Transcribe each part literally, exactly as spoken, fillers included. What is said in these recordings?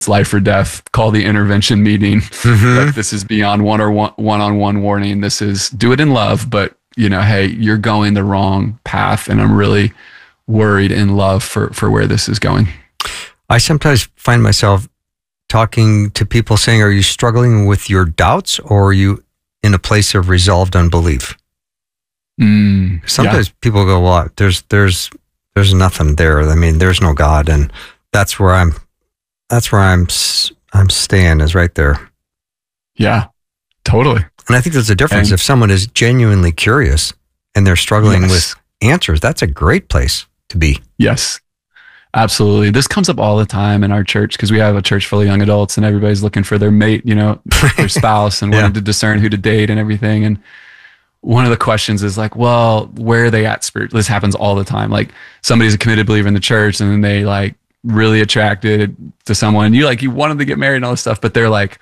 life or death, call the intervention meeting. Mm-hmm. Like, this is beyond one or one, one-on-one warning. This is do it in love, but you know, hey, you're going the wrong path. And I'm really worried in love for, for where this is going. I sometimes find myself talking to people saying, are you struggling with your doubts, or are you in a place of resolved unbelief? Mm, sometimes yeah. people go, well, there's, there's, there's nothing there. I mean, there's no God. And that's where I'm, that's where I'm, I'm staying, is right there. Yeah, totally. And I think there's a difference. And if someone is genuinely curious and they're struggling yes. with answers, that's a great place to be. Yes, absolutely. This comes up all the time in our church, because we have a church full of young adults and everybody's looking for their mate, you know, their spouse, and yeah. wanting to discern who to date and everything. And one of the questions is like, well, where are they at spirit? This happens all the time. Like, somebody's a committed believer in the church, and then they like really attracted to someone, and you like, you want them to get married and all this stuff, but they're like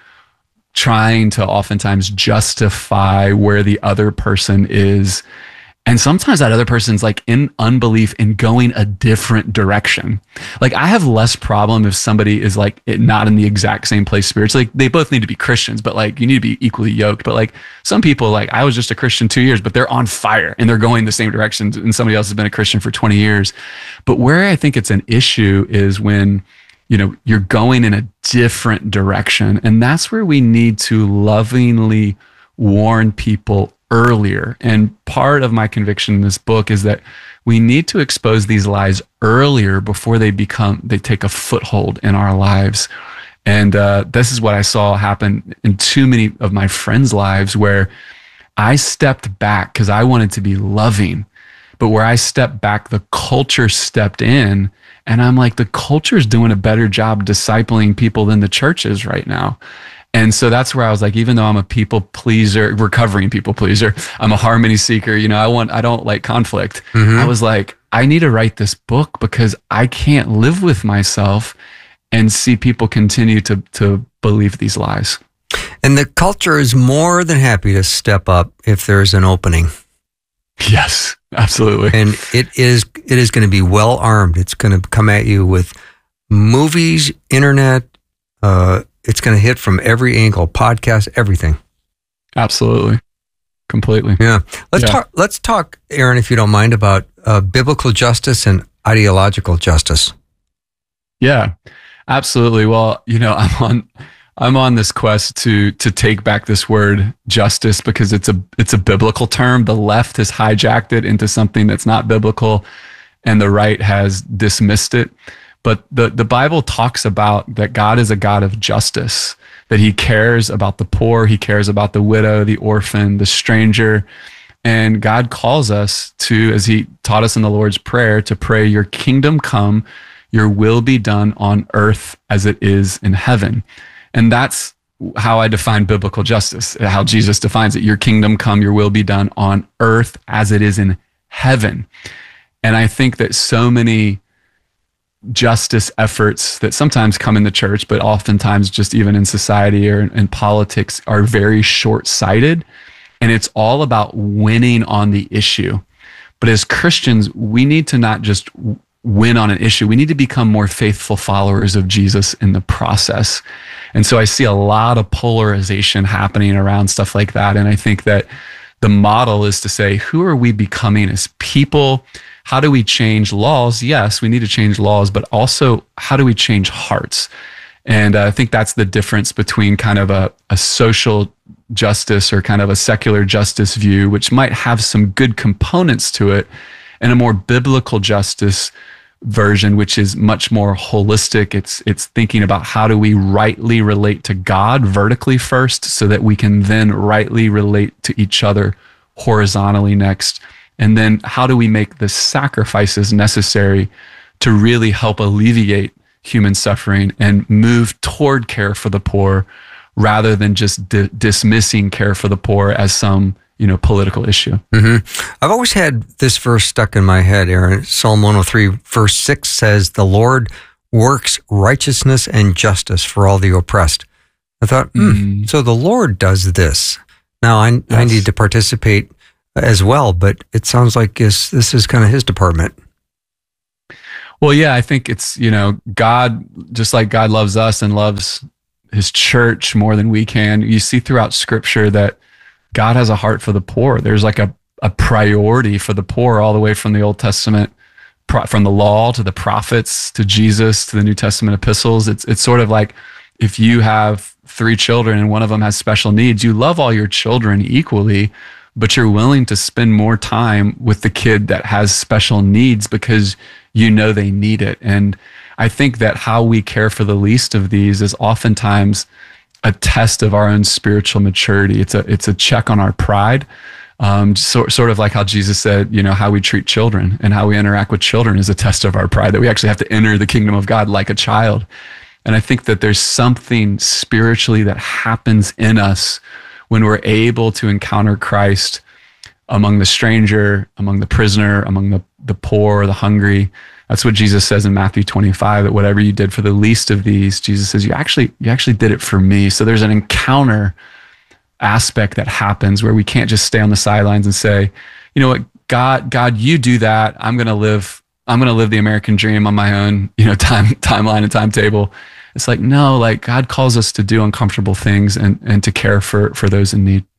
trying to oftentimes justify where the other person is. And sometimes that other person's like in unbelief and going a different direction. Like, I have less problem if somebody is like not in the exact same place spiritually. Like, they both need to be Christians, but like, you need to be equally yoked. But like, some people, like, I was just a Christian two years, but they're on fire and they're going the same direction, and somebody else has been a Christian for twenty years. But where I think it's an issue is when, you know, you're going in a different direction. And that's where we need to lovingly warn people earlier. And part of my conviction in this book is that we need to expose these lies earlier before they become, they take a foothold in our lives. And uh, this is what I saw happen in too many of my friends' lives, where I stepped back because I wanted to be loving, but where I stepped back, the culture stepped in, and I'm like, the culture is doing a better job discipling people than the church is right now. And so that's where I was like, even though I'm a people pleaser, recovering people pleaser, I'm a harmony seeker, you know, I want, I don't like conflict. Mm-hmm. I was like, I need to write this book because I can't live with myself and see people continue to, to believe these lies. And the culture is more than happy to step up if there's an opening. Yes, absolutely. And it is, it is going to be well armed. It's going to come at you with movies, internet, uh, it's going to hit from every angle, podcast, everything. Absolutely. Completely. Yeah. Let's yeah. talk, let's talk, Aaron, if you don't mind, about uh, biblical justice and ideological justice. Yeah, absolutely. Well, you know, I'm on, I'm on this quest to, to take back this word justice, because it's a, it's a biblical term. The left has hijacked it into something that's not biblical, and the right has dismissed it. But the, the Bible talks about that God is a God of justice, that he cares about the poor, he cares about the widow, the orphan, the stranger. And God calls us to, as he taught us in the Lord's Prayer, to pray, your kingdom come, your will be done on earth as it is in heaven. And that's how I define biblical justice, how Jesus defines it. Your kingdom come, your will be done on earth as it is in heaven. And I think that so many justice efforts that sometimes come in the church, but oftentimes just even in society or in politics, are very short-sighted. And it's all about winning on the issue. But as Christians, we need to not just win on an issue. We need to become more faithful followers of Jesus in the process. And so I see a lot of polarization happening around stuff like that. And I think that the model is to say, who are we becoming as people? How do we change laws? Yes, we need to change laws, but also how do we change hearts? And uh, I think that's the difference between kind of a, a social justice or kind of a secular justice view, which might have some good components to it, and a more biblical justice version, which is much more holistic. It's it's thinking about how do we rightly relate to God vertically first, so that we can then rightly relate to each other horizontally next. And then how do we make the sacrifices necessary to really help alleviate human suffering and move toward care for the poor, rather than just di- dismissing care for the poor as some, you know, political issue. Mm-hmm. I've always had this verse stuck in my head, Aaron. Psalm one oh three, verse six says, the Lord works righteousness and justice for all the oppressed. I thought, mm, mm. so the Lord does this. Now I, yes. I need to participate as well, but it sounds like this, this is kind of his department. Well, yeah, I think it's, you know, God, just like God loves us and loves his church more than we can. You see throughout scripture that God has a heart for the poor. There's like a, a priority for the poor all the way from the Old Testament, from the law to the prophets to Jesus to the New Testament epistles. It's it's sort of like if you have three children and one of them has special needs, you love all your children equally, but you're willing to spend more time with the kid that has special needs because you know they need it. And I think that how we care for the least of these is oftentimes a test of our own spiritual maturity. It's a it's a check on our pride. Um, so, sort of like how Jesus said, you know, how we treat children and how we interact with children is a test of our pride, that we actually have to enter the kingdom of God like a child. And I think that there's something spiritually that happens in us when we're able to encounter Christ among the stranger, among the prisoner, among the, the poor, the hungry. That's what Jesus says in Matthew twenty-five, that whatever you did for the least of these, Jesus says, you actually, you actually did it for me. So there's an encounter aspect that happens where we can't just stay on the sidelines and say, you know what, God, God, you do that. I'm going to live, I'm going to live the American dream on my own, you know, time, timeline and timetable. It's like, no, like God calls us to do uncomfortable things and, and to care for, for those in need.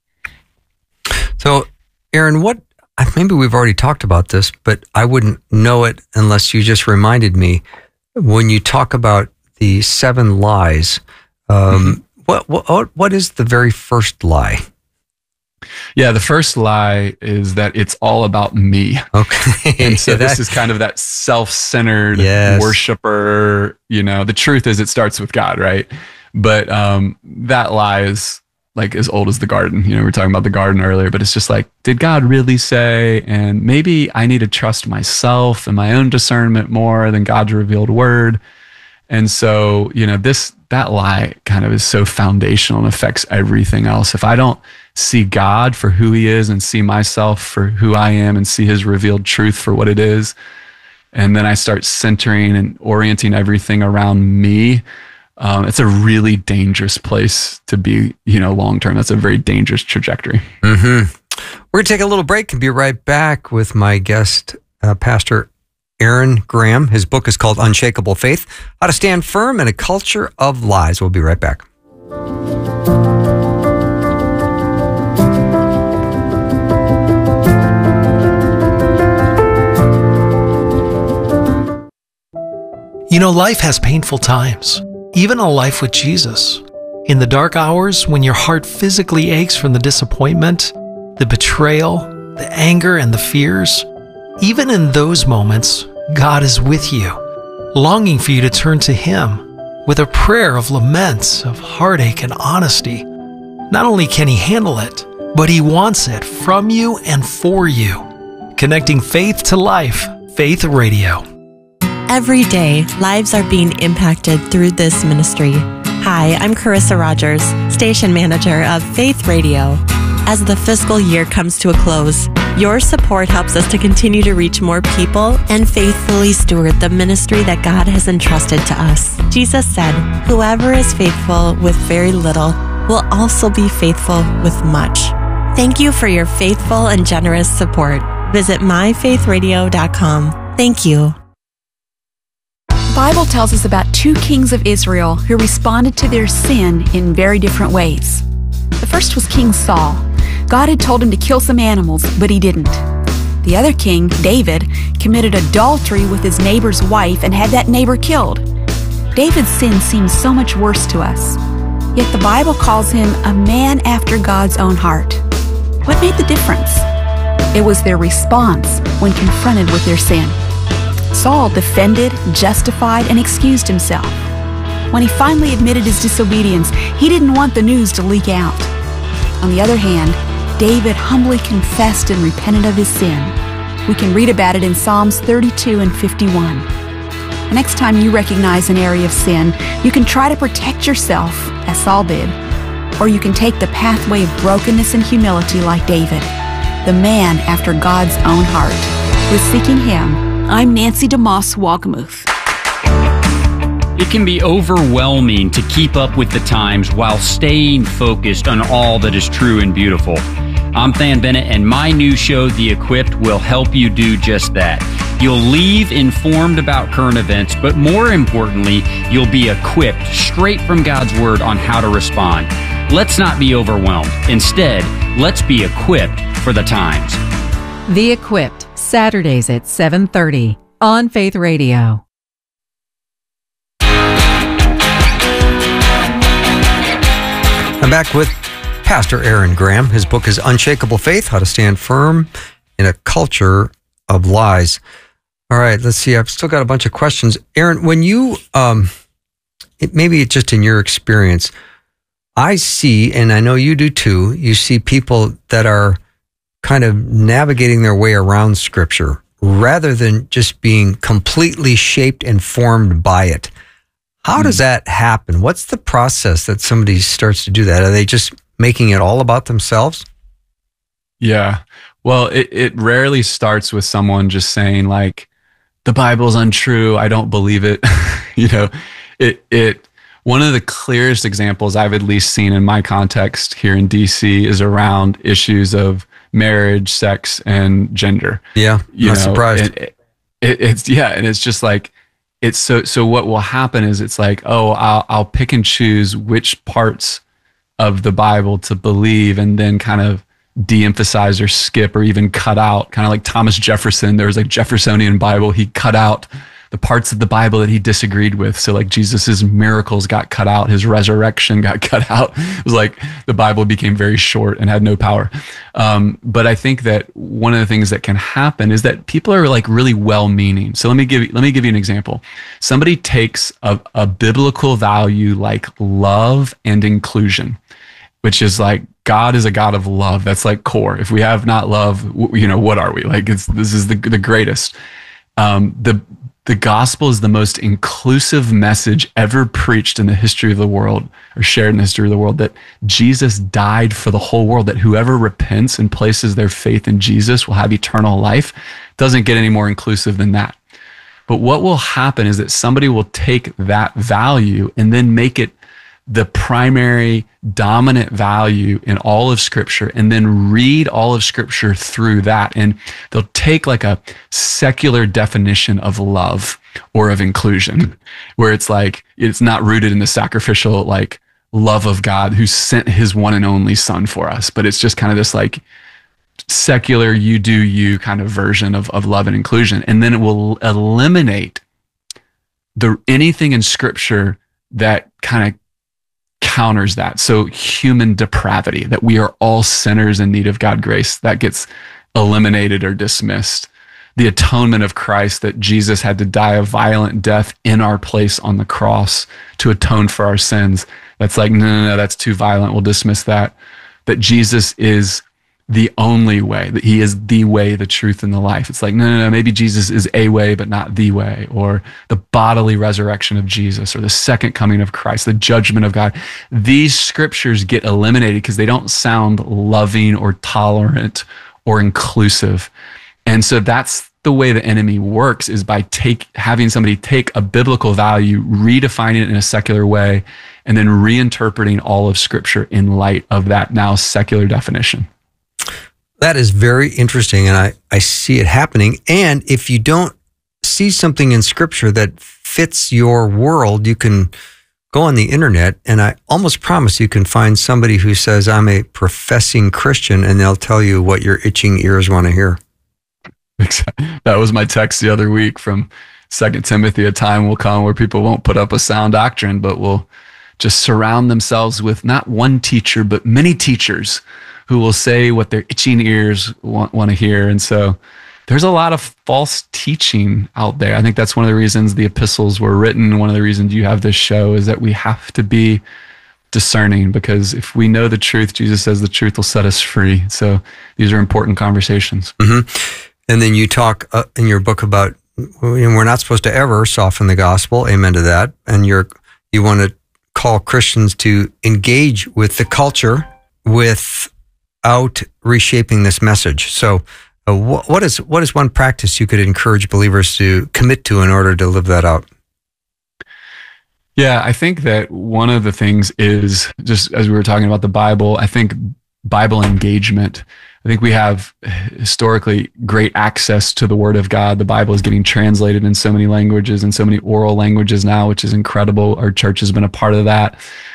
So Aaron, what, maybe we've already talked about this, but I wouldn't know it unless you just reminded me. When you talk about the seven lies, um, mm-hmm. What, what what is the very first lie? Yeah, the first lie is that it's all about me. Okay. And so this is kind of that self-centered yes. worshiper, you know, the truth is it starts with God, right? But um, that lie is like as old as the garden. You know, we were talking about the garden earlier, but it's just like, did God really say? And maybe I need to trust myself and my own discernment more than God's revealed word. And so, you know, this, that lie kind of is so foundational and affects everything else. If I don't see God for who he is and see myself for who I am and see his revealed truth for what it is, and then I start centering and orienting everything around me, um, it's a really dangerous place to be, you know, long-term. That's a very dangerous trajectory. Mm-hmm. We're going to take a little break and be right back with my guest, uh, Pastor Aaron Graham. His book is called Unshakable Faith, How to Stand Firm in a Culture of Lies. We'll be right back. You know, life has painful times, even a life with Jesus. In the dark hours, when your heart physically aches from the disappointment, the betrayal, the anger, and the fears, even in those moments, God is with you, longing for you to turn to Him with a prayer of laments, of heartache and honesty. Not only can He handle it, but He wants it from you and for you. Connecting faith to life, Faith Radio. Every day, lives are being impacted through this ministry. Hi, I'm Carissa Rogers, station manager of Faith Radio. As the fiscal year comes to a close, your support helps us to continue to reach more people and faithfully steward the ministry that God has entrusted to us. Jesus said, "Whoever is faithful with very little will also be faithful with much." Thank you for your faithful and generous support. Visit my faith radio dot com. Thank you. The Bible tells us about two kings of Israel who responded to their sin in very different ways. The first was King Saul. God had told him to kill some animals, but he didn't. The other king, David, committed adultery with his neighbor's wife and had that neighbor killed. David's sin seems so much worse to us, yet the Bible calls him a man after God's own heart. What made the difference? It was their response when confronted with their sin. Saul defended, justified, and excused himself. When he finally admitted his disobedience, he didn't want the news to leak out. On the other hand, David humbly confessed and repented of his sin. We can read about it in Psalms thirty-two and fifty-one. The next time you recognize an area of sin, you can try to protect yourself, as Saul did, or you can take the pathway of brokenness and humility like David, the man after God's own heart. With Seeking Him, I'm Nancy DeMoss Walgamuth. It can be overwhelming to keep up with the times while staying focused on all that is true and beautiful. I'm Than Bennett, and my new show, The Equipped, will help you do just that. You'll leave informed about current events, but more importantly, you'll be equipped straight from God's Word on how to respond. Let's not be overwhelmed. Instead, let's be equipped for the times. The Equipped, Saturdays at seven thirty on Faith Radio. I'm back with Pastor Aaron Graham. His book is Unshakable Faith, How to Stand Firm in a Culture of Lies. All right, let's see. I've still got a bunch of questions. Aaron, when you, um, it, maybe it's just in your experience, I see, and I know you do too, you see people that are kind of navigating their way around Scripture rather than just being completely shaped and formed by it. How does that happen? What's the process that somebody starts to do that? Are they just making it all about themselves? Yeah. Well, it, it rarely starts with someone just saying like, the Bible's untrue, I don't believe it. you know, it, it, one of the clearest examples I've at least seen in my context here in D C is around issues of marriage, sex, and gender. Yeah. You not know, surprised. It, it, it's, yeah. And it's just like, it's so, so what will happen is it's like, oh, I'll, I'll pick and choose which parts of the Bible to believe and then kind of de-emphasize or skip or even cut out, kind of like Thomas Jefferson. There was a Jeffersonian Bible. He cut out the parts of the Bible that he disagreed with. So like Jesus's miracles got cut out. His resurrection got cut out. It was like the Bible became very short and had no power. Um, but I think that one of the things that can happen is that people are like really well-meaning. So let me give you, let me give you an example. Somebody takes a, a biblical value like love and inclusion, which is like, God is a God of love. That's like core. If we have not love, you know, what are we? Like it's, this is the the greatest. Um, the the gospel is the most inclusive message ever preached in the history of the world or shared in the history of the world, that Jesus died for the whole world, that whoever repents and places their faith in Jesus will have eternal life. Doesn't get any more inclusive than that. But what will happen is that somebody will take that value and then make it the primary dominant value in all of Scripture, and then read all of Scripture through that. And they'll take like a secular definition of love or of inclusion, where it's like, it's not rooted in the sacrificial like love of God who sent his one and only son for us. But it's just kind of this like secular, you do you kind of version of, of love and inclusion. And then it will eliminate the anything in Scripture that kind of counters that. So human depravity, that we are all sinners in need of God's grace, that gets eliminated or dismissed. The atonement of Christ, that Jesus had to die a violent death in our place on the cross to atone for our sins. That's like, no, no, no, that's too violent. We'll dismiss that. That Jesus is the only way, that he is the way, the truth, and the life. It's like, no, no, no, maybe Jesus is a way, but not the way, or the bodily resurrection of Jesus, or the second coming of Christ, the judgment of God. These scriptures get eliminated because they don't sound loving or tolerant or inclusive. And so that's the way the enemy works, is by take having somebody take a biblical value, redefining it in a secular way, and then reinterpreting all of Scripture in light of that now secular definition. That is very interesting, and I, I see it happening. And if you don't see something in Scripture that fits your world, you can go on the internet, and I almost promise you can find somebody who says, I'm a professing Christian, and they'll tell you what your itching ears want to hear. That was my text the other week from Second Timothy. A time will come where people won't put up a sound doctrine, but will just surround themselves with not one teacher, but many teachers who will say what their itching ears want, want to hear. And so there's a lot of false teaching out there. I think that's one of the reasons the epistles were written. One of the reasons you have this show is that we have to be discerning, because if we know the truth, Jesus says the truth will set us free. So these are important conversations. Mm-hmm. And then you talk uh, in your book about, we're not supposed to ever soften the gospel. Amen to that. And you're, you want to call Christians to engage with the culture without reshaping this message. So uh, wh- what is what is one practice you could encourage believers to commit to in order to live that out? Yeah, I think that one of the things is, just as we were talking about the Bible, I think Bible engagement. I think we have historically great access to the Word of God. The Bible is getting translated in so many languages and so many oral languages now, which is incredible. Our church has been a part of that.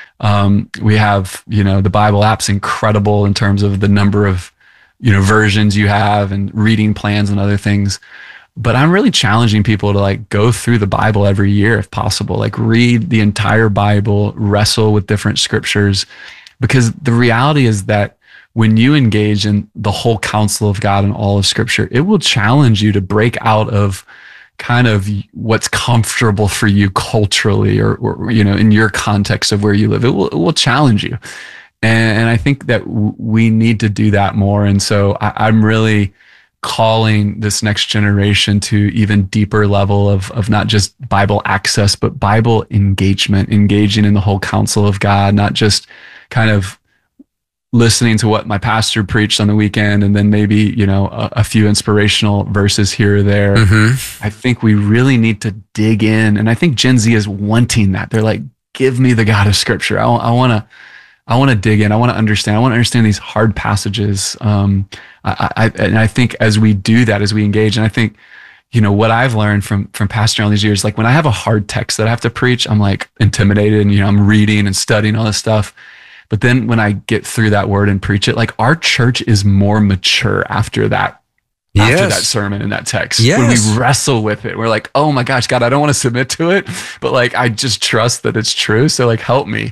Um, we have, you know, the Bible app's incredible in terms of the number of, you know, versions you have and reading plans and other things. But I'm really challenging people to like go through the Bible every year if possible, like read the entire Bible, wrestle with different scriptures, because the reality is that when you engage in the whole counsel of God and all of Scripture, it will challenge you to break out of kind of what's comfortable for you culturally or, or you know, in your context of where you live. It will, it will challenge you. And, and I think that w- we need to do that more. And so I, I'm really calling this next generation to even deeper level of, of not just Bible access, but Bible engagement, engaging in the whole counsel of God, not just kind of listening to what my pastor preached on the weekend and then maybe, you know, a, a few inspirational verses here or there. Mm-hmm. I think we really need to dig in. And I think Gen Z is wanting that. They're like, give me the God of Scripture. I, I want to, I want to dig in. I want to understand. I want to understand these hard passages. Um, I, I, and I think as we do that, as we engage, and I think, you know, what I've learned from, from pastoring all these years, like when I have a hard text that I have to preach, I'm like intimidated and, you know, I'm reading and studying all this stuff. But then when I get through that word and preach it, like our church is more mature after that, yes. after that sermon and that text. Yes. When we wrestle with it, we're like, oh my gosh, God, I don't want to submit to it, but like, I just trust that it's true. So like, help me.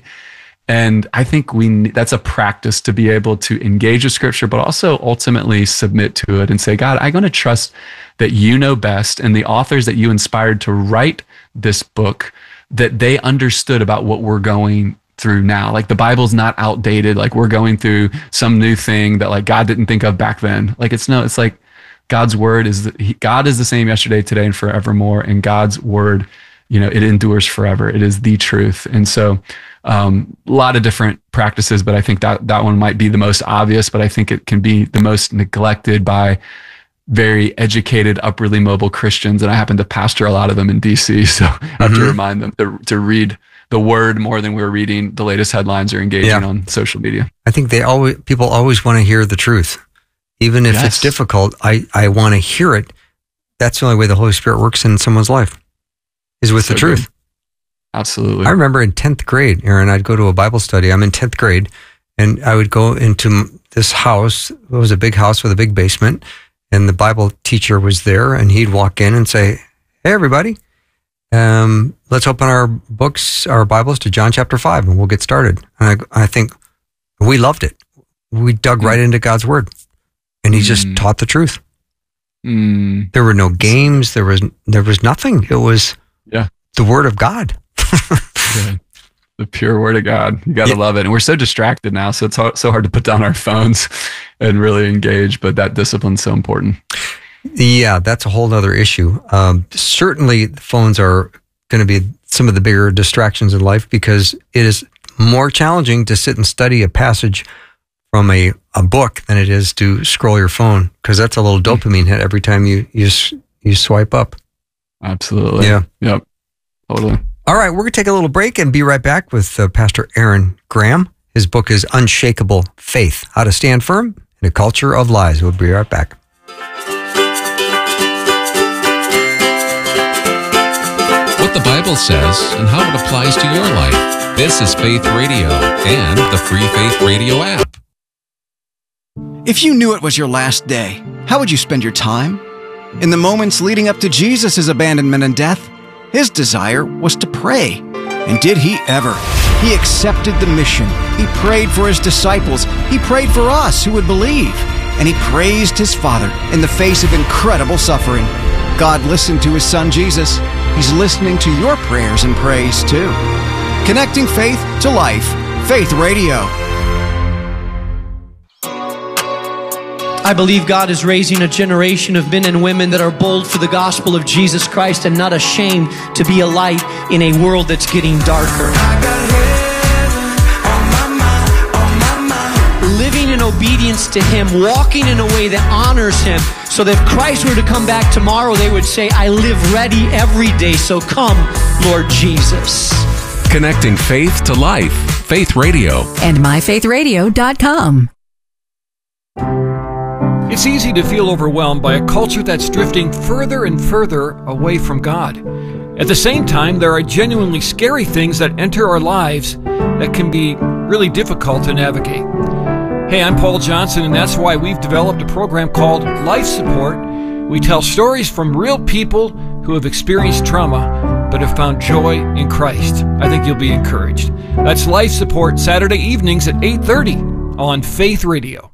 And I think we that's a practice to be able to engage with Scripture, but also ultimately submit to it and say, God, I'm going to trust that you know best, and the authors that you inspired to write this book, that they understood about what we're going through now. Like the Bible's not outdated. Like we're going through some new thing that like God didn't think of back then. Like it's no, it's like God's word is, the, he, God is the same yesterday, today, and forevermore. And God's word, you know, it endures forever. It is the truth. And so um, a lot of different practices, but I think that that one might be the most obvious, but I think it can be the most neglected by very educated, upwardly mobile Christians. And I happen to pastor a lot of them in D C. So I have mm-hmm. to remind them to, to read the word more than we're reading the latest headlines or engaging yeah. on social media. I think they always, people always want to hear the truth. Even if yes. it's difficult, I, I want to hear it. That's the only way the Holy Spirit works in someone's life, is with so the truth. Good. Absolutely. I remember in tenth grade, Aaron, I'd go to a Bible study. I'm in tenth grade, and I would go into this house. It was a big house with a big basement, and the Bible teacher was there, and he'd walk in and say, hey, everybody, um, let's open our books, our Bibles to John chapter five, and we'll get started. And I, I think we loved it. We dug mm. right into God's word, and he mm. just taught the truth. Mm. There were no games. There was there was nothing. It was yeah. the word of God. yeah. The pure word of God. You got to yeah. love it. And we're so distracted now, so it's hard, so hard to put down our phones and really engage, but that discipline's so important. Yeah, that's a whole other issue. Um, certainly, phones are going to be some of the bigger distractions in life, because it is more challenging to sit and study a passage from a, a book than it is to scroll your phone, because that's a little dopamine hit every time you, you, you swipe up. Absolutely. Yeah. Yep. Totally. All right, we're going to take a little break and be right back with uh, Pastor Aaron Graham. His book is Unshakable Faith, How to Stand Firm in a Culture of Lies. We'll be right back. What the Bible says and how it applies to your life. This is Faith Radio and the free Faith Radio app. If you knew it was your last day, how would you spend your time? In the moments leading up to Jesus' abandonment and death, his desire was to pray. And did he ever? He accepted the mission. He prayed for his disciples. He prayed for us who would believe. And he praised his Father in the face of incredible suffering. God listened to his Son Jesus. He's listening to your prayers and praise too. Connecting faith to life. Faith Radio. I believe God is raising a generation of men and women that are bold for the gospel of Jesus Christ and not ashamed to be a light in a world that's getting darker. Living in obedience to him, walking in a way that honors him, so that if Christ were to come back tomorrow, they would say, I live ready every day, so come, Lord Jesus. Connecting faith to life. Faith Radio. And my faith radio dot com. It's easy to feel overwhelmed by a culture that's drifting further and further away from God. At the same time, there are genuinely scary things that enter our lives that can be really difficult to navigate. Hey, I'm Paul Johnson, and that's why we've developed a program called Life Support. We tell stories from real people who have experienced trauma but have found joy in Christ. I think you'll be encouraged. That's Life Support, Saturday evenings at eight thirty on Faith Radio.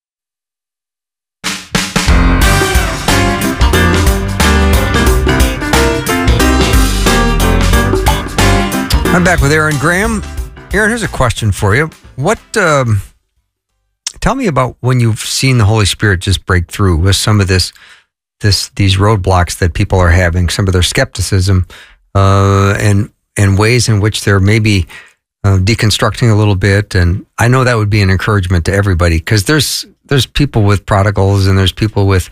I'm back with Aaron Graham. Aaron, here's a question for you. What? Um, tell me about when you've seen the Holy Spirit just break through with some of this, this, these roadblocks that people are having, some of their skepticism, uh, and and ways in which they're maybe uh, deconstructing a little bit. And I know that would be an encouragement to everybody, because there's there's people with prodigals, and there's people with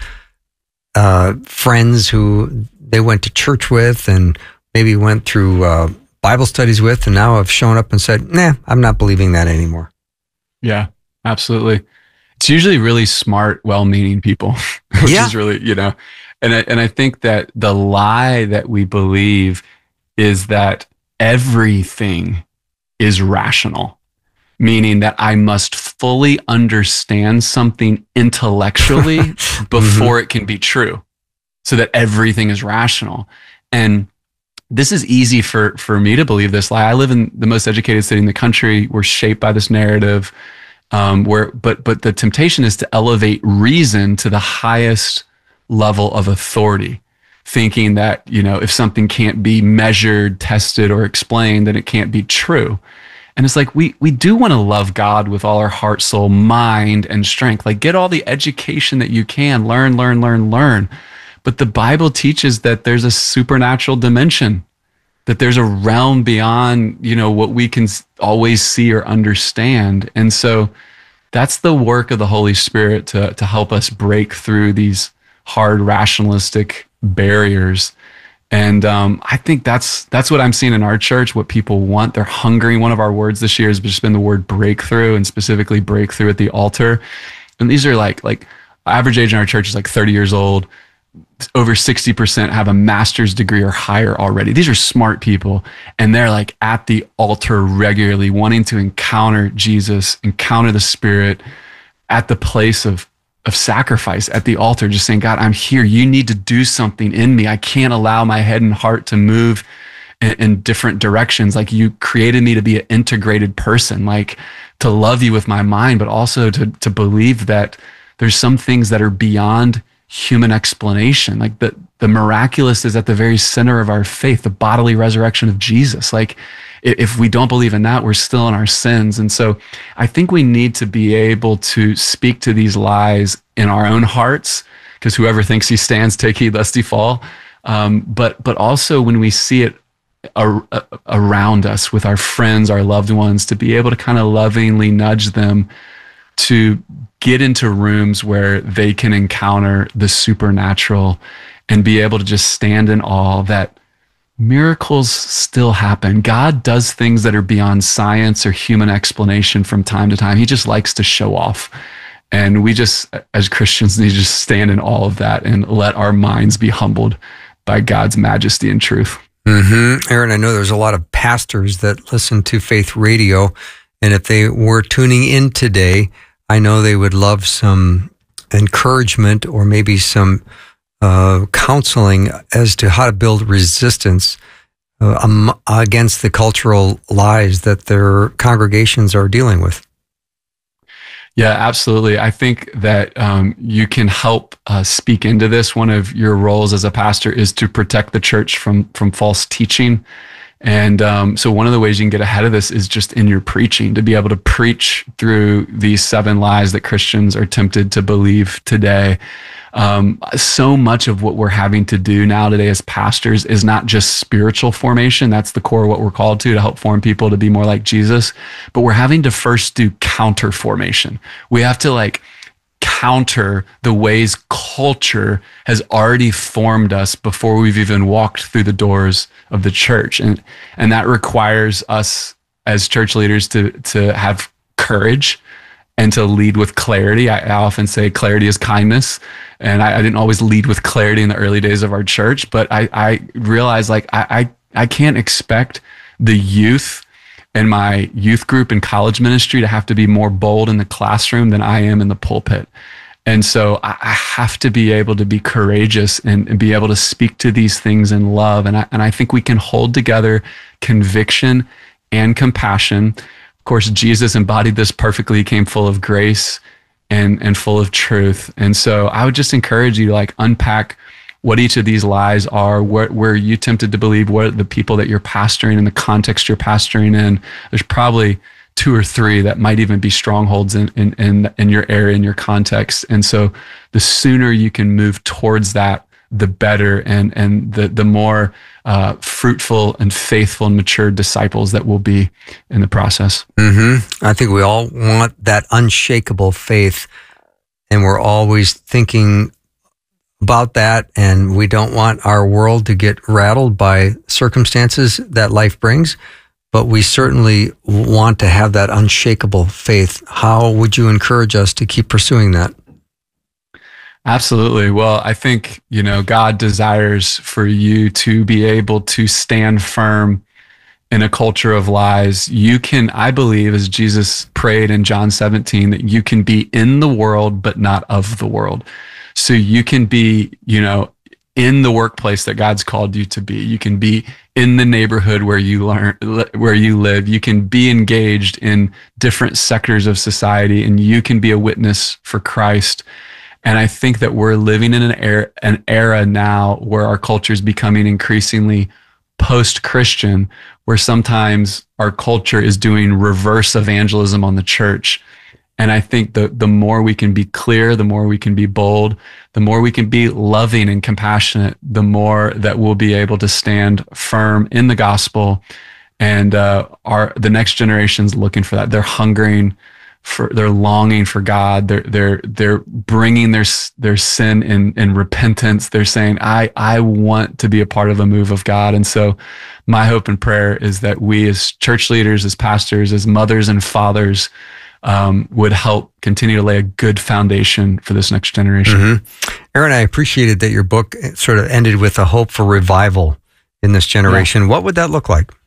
uh, friends who they went to church with, and maybe went through Uh, Bible studies with, and now have shown up and said, nah, I'm not believing that anymore. Yeah, absolutely. It's usually really smart, well-meaning people, which yeah. is really, you know, and I, and I think that the lie that we believe is that everything is rational, meaning that I must fully understand something intellectually before mm-hmm. it can be true, so that everything is rational. And this is easy for, for me to believe this lie. I live in the most educated city in the country. We're shaped by this narrative, um, where, but, but the temptation is to elevate reason to the highest level of authority, thinking that, you know, if something can't be measured, tested, or explained, then it can't be true. And it's like, we, we do want to love God with all our heart, soul, mind, and strength. Like, get all the education that you can, learn, learn, learn, learn. But the Bible teaches that there's a supernatural dimension, that there's a realm beyond, you know, what we can always see or understand. And so that's the work of the Holy Spirit to, to help us break through these hard rationalistic barriers. And um, I think that's that's what I'm seeing in our church, what people want. They're hungry. One of our words this year has just been the word breakthrough, and specifically breakthrough at the altar. And these are like, like average age in our church is like thirty years old. Over sixty percent have a master's degree or higher already. These are smart people, and they're like at the altar regularly, wanting to encounter Jesus, encounter the Spirit at the place of, of sacrifice, at the altar, just saying, God, I'm here. You need to do something in me. I can't allow my head and heart to move in, in different directions. Like, you created me to be an integrated person, like to love you with my mind, but also to, to believe that there's some things that are beyond human explanation. Like, the, the miraculous is at the very center of our faith, the bodily resurrection of Jesus. Like, if we don't believe in that, we're still in our sins. And so I think we need to be able to speak to these lies in our own hearts, because whoever thinks he stands, take heed lest he fall. Um, but, but also when we see it ar- around us with our friends, our loved ones, to be able to kind of lovingly nudge them to get into rooms where they can encounter the supernatural and be able to just stand in awe that miracles still happen. God does things that are beyond science or human explanation from time to time. He just likes to show off. And we just, as Christians, need to just stand in awe of that and let our minds be humbled by God's majesty and truth. Mm-hmm. Aaron, I know there's a lot of pastors that listen to Faith Radio, and if they were tuning in today, I know they would love some encouragement or maybe some uh, counseling as to how to build resistance uh, um, against the cultural lies that their congregations are dealing with. Yeah, absolutely. I think that um, you can help uh, speak into this. One of your roles as a pastor is to protect the church from from false teaching. And um, so one of the ways you can get ahead of this is just in your preaching, to be able to preach through these seven lies that Christians are tempted to believe today. Um, so much of what we're having to do now today as pastors is not just spiritual formation. That's the core of what we're called to, to help form people to be more like Jesus. But we're having to first do counter formation. We have to like counter the ways culture has already formed us before we've even walked through the doors of the church. And, and that requires us as church leaders to, to have courage and to lead with clarity. I, I often say clarity is kindness. And I, I didn't always lead with clarity in the early days of our church, but I, I realized like I, I, I can't expect the youth in my youth group and college ministry to have to be more bold in the classroom than I am in the pulpit. And so I, I have to be able to be courageous and, and be able to speak to these things in love. And I, and I think we can hold together conviction and compassion. Of course, Jesus embodied this perfectly. He came full of grace and and full of truth. And so I would just encourage you to like unpack what each of these lies are, where, where you tempted to believe, what are the people that you're pastoring in the context you're pastoring in. There's probably two or three that might even be strongholds in, in, in, in your area, in your context. And so the sooner you can move towards that, the better, and and the the more uh, fruitful and faithful and mature disciples that will be in the process. Mm-hmm. I think we all want that unshakable faith, and we're always thinking about that, and we don't want our world to get rattled by circumstances that life brings, but we certainly want to have that unshakable faith. How would you encourage us to keep pursuing that? Absolutely. Well, I think, you know, God desires for you to be able to stand firm in a culture of lies. You can, I believe, as Jesus prayed in John seventeen, that you can be in the world, but not of the world. So you can be, you know, in the workplace that God's called you to be. You can be in the neighborhood where you learn, where you live. You can be engaged in different sectors of society, and you can be a witness for Christ. And I think that we're living in an era, an era now where our culture is becoming increasingly post-Christian, where sometimes our culture is doing reverse evangelism on the church. And I think the, the more we can be clear, the more we can be bold, the more we can be loving and compassionate, the more that we'll be able to stand firm in the gospel. And uh, our the next generation's looking for that. They're hungering for, they're longing for God. They're they're they're bringing their their sin in in repentance. They're saying, I I want to be a part of a move of God. And so, my hope and prayer is that we, as church leaders, as pastors, as mothers and fathers, um, would help continue to lay a good foundation for this next generation. Mm-hmm. Aaron, I appreciated that your book sort of ended with a hope for revival in this generation. Yeah. What would that look like?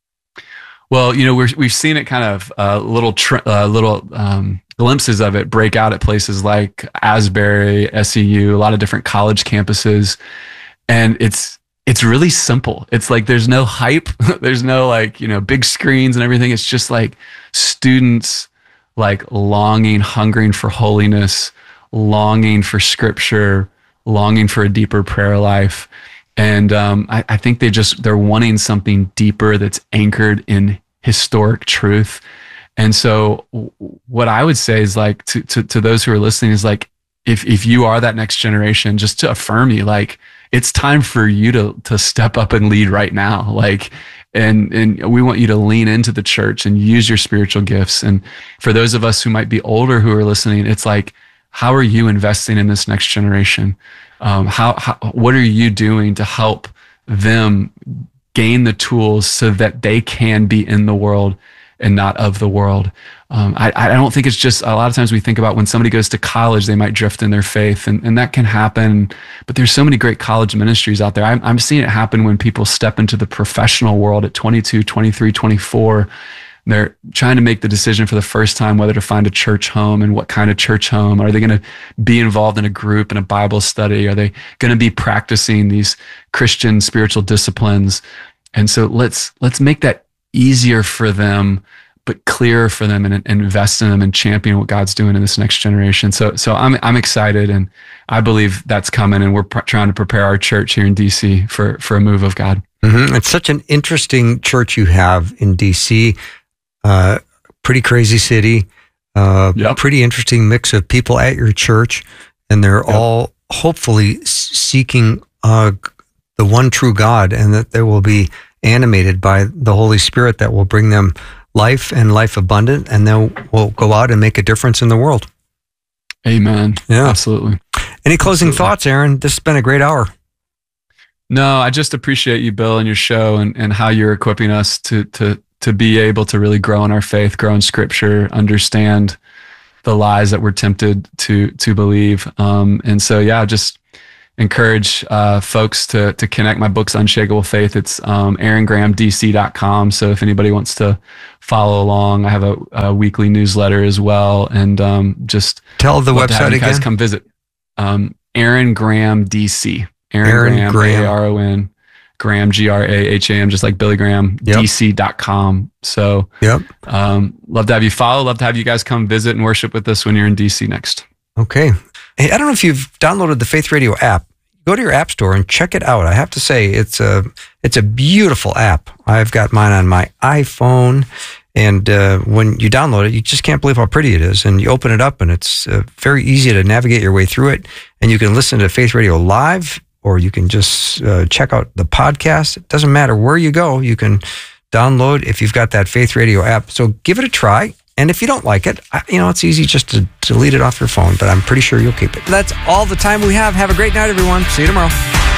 Well, you know, we're, we've seen it kind of uh, little tr- uh, little um, glimpses of it break out at places like Asbury, S E U, a lot of different college campuses, and it's it's really simple. It's like there's no hype, there's no like you know big screens and everything. It's just like students like longing, hungering for holiness, longing for Scripture, longing for a deeper prayer life. And um, I, I think they just, they're wanting something deeper that's anchored in historic truth. And so w- what I would say is like, to, to, to those who are listening is like, if, if you are that next generation, just to affirm you, like, it's time for you to, to step up and lead right now. Like, and, and we want you to lean into the church and use your spiritual gifts. And for those of us who might be older who are listening, it's like, how are you investing in this next generation? Um, how, how, what are you doing to help them gain the tools so that they can be in the world and not of the world? Um, I, I don't think it's just, a lot of times we think about when somebody goes to college, they might drift in their faith, and, and that can happen. But there's so many great college ministries out there. I'm, I'm seeing it happen when people step into the professional world at twenty-two, twenty-three, twenty-four. They're trying to make the decision for the first time whether to find a church home and what kind of church home. Are they going to be involved in a group, in a Bible study? Are they going to be practicing these Christian spiritual disciplines? And so let's let's make that easier for them, but clearer for them, and, and invest in them and champion what God's doing in this next generation. So so I'm I'm excited, and I believe that's coming, and we're pr- trying to prepare our church here in D C for, for a move of God. Mm-hmm. It's such an interesting church you have in D C. Uh, pretty crazy city, uh, yep. Pretty interesting mix of people at your church, and they're yep. all hopefully seeking uh, the one true God, and that they will be animated by the Holy Spirit that will bring them life and life abundant, and they will go out and make a difference in the world. Amen. Yeah, absolutely. Any closing absolutely. thoughts, Aaron? This has been a great hour. No, I just appreciate you, Bill, and your show, and, and how you're equipping us to to to be able to really grow in our faith, grow in Scripture, understand the lies that we're tempted to to believe. Um, and so, yeah, just encourage uh, folks to to connect. My book's Unshakable Faith. It's um, aaron graham d c dot com. So if anybody wants to follow along, I have a, a weekly newsletter as well. And um, just tell the website you guys again. Come visit. Um, Aaron Graham D C. Aaron, Aaron Graham, Graham. A R O N, Graham, G R A H A M, just like Billy Graham, Yep. D C dot com. So, Yep. um, love to have you follow. Love to have you guys come visit and worship with us when you're in D C next. Okay. Hey, I don't know if you've downloaded the Faith Radio app. Go to your app store and check it out. I have to say, it's a it's a beautiful app. I've got mine on my iPhone, and uh, when you download it, you just can't believe how pretty it is. And you open it up, and it's uh, very easy to navigate your way through it. And you can listen to Faith Radio live, or you can just uh, check out the podcast. It doesn't matter where you go. You can download if you've got that Faith Radio app. So give it a try. And if you don't like it, you know, it's easy just to delete it off your phone, but I'm pretty sure you'll keep it. That's all the time we have. Have a great night, everyone. See you tomorrow.